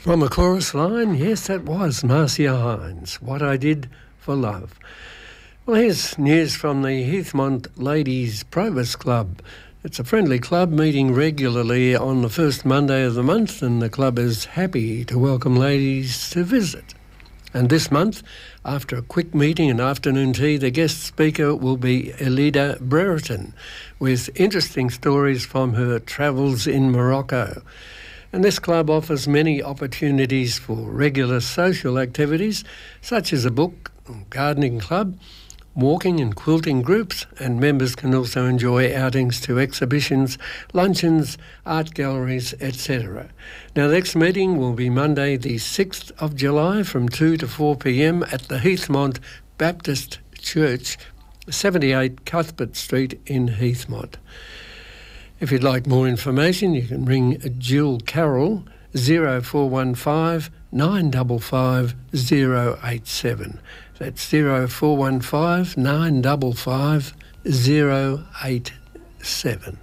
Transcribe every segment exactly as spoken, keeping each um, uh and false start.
From a chorus line, yes, that was Marcia Hines, What I Did for Love. Well, here's news from the Heathmont Ladies Provost Club. It's a friendly club meeting regularly on the first Monday of the month, and the club is happy to welcome ladies to visit. And this month, after a quick meeting and afternoon tea, the guest speaker will be Elida Brereton, with interesting stories from her travels in Morocco. And this club offers many opportunities for regular social activities, such as a book, gardening club, walking and quilting groups, and members can also enjoy outings to exhibitions, luncheons, art galleries, et cetera. Now, the next meeting will be Monday the sixth of July from two to four p m at the Heathmont Baptist Church, seventy-eight Cuthbert Street in Heathmont. If you'd like more information, you can ring Jill Carroll, zero four one five, nine five five, zero eight seven. That's zero four one five, nine five five, zero eight seven.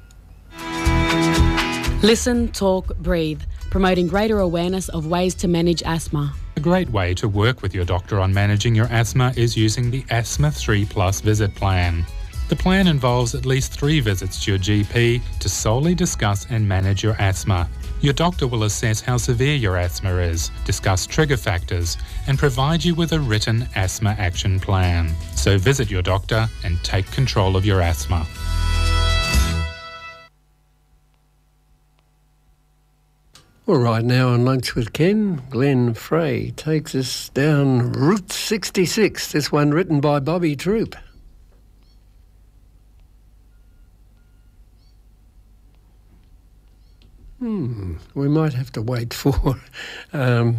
Listen, talk, breathe, promoting greater awareness of ways to manage asthma. A great way to work with your doctor on managing your asthma is using the Asthma three plus visit plan. The plan involves at least three visits to your G P to solely discuss and manage your asthma. Your doctor will assess how severe your asthma is, discuss trigger factors, and provide you with a written asthma action plan. So visit your doctor and take control of your asthma. All right, now on Lunch with Ken, Glenn Frey takes us down Route sixty-six, this one written by Bobby Troop. Hmm, we might have to wait for um,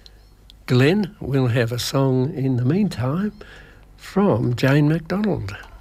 Glenn. We'll have a song in the meantime from Jane MacDonald.